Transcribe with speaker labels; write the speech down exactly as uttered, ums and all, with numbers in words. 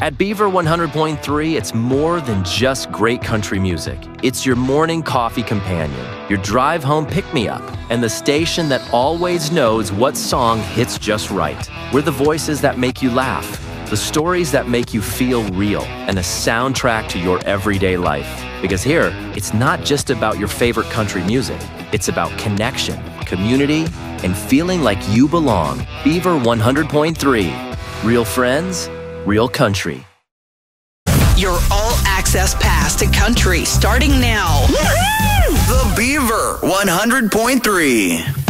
Speaker 1: At Beaver one hundred point three, it's more than just great country music. It's your morning coffee companion, your drive home pick-me-up, and the station that always knows what song hits just right. We're the voices that make you laugh, the stories that make you feel real, and a soundtrack to your everyday life. Because here, it's not just about your favorite country music. It's about connection, community, and feeling like you belong. Beaver one hundred point three. Real friends, real country.
Speaker 2: Your all-access pass to country starting now.
Speaker 3: The Beaver one hundred point three.